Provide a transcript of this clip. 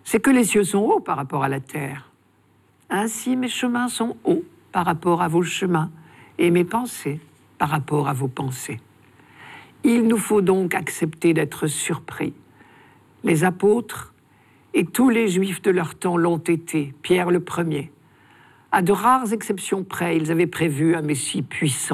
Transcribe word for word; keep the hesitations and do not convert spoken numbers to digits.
c'est que les cieux sont hauts par rapport à la terre. Ainsi mes chemins sont hauts par rapport à vos chemins, et mes pensées par rapport à vos pensées. Il nous faut donc accepter d'être surpris. Les apôtres et tous les Juifs de leur temps l'ont été, Pierre le premier. À de rares exceptions près, ils avaient prévu un Messie puissant.